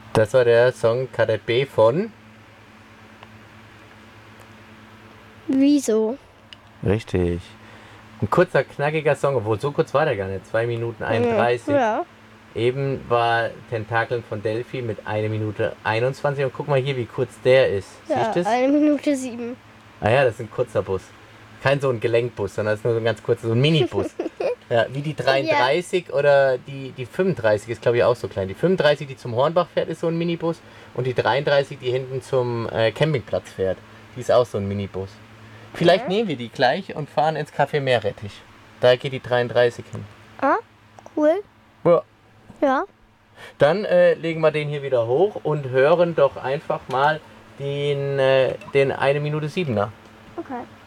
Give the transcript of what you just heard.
Das war der Song Kadett B von... Wieso? Richtig. Ein kurzer, knackiger Song, obwohl so kurz war der gar nicht. 2 Minuten 31. Ja. Eben war Tentakeln von Delphi mit 1 Minute 21. Und guck mal hier, wie kurz der ist. Ja, Siehst du das? 1 Minute 7. Ah ja, das ist ein kurzer Bus. Kein so ein Gelenkbus, sondern das ist nur so ein ganz kurzer, so ein Minibus. Ja, wie die 33 oder die 35 ist, glaube ich, auch so klein. Die 35, die zum Hornbach fährt, ist so ein Minibus. Und die 33, die hinten zum Campingplatz fährt, die ist auch so ein Minibus. Vielleicht nehmen wir die gleich und fahren ins Café Meerrettich. Da geht die 33 hin. Ah, cool. Ja. Ja. Dann legen wir den hier wieder hoch und hören doch einfach mal den 1 Minute 7er. Okay.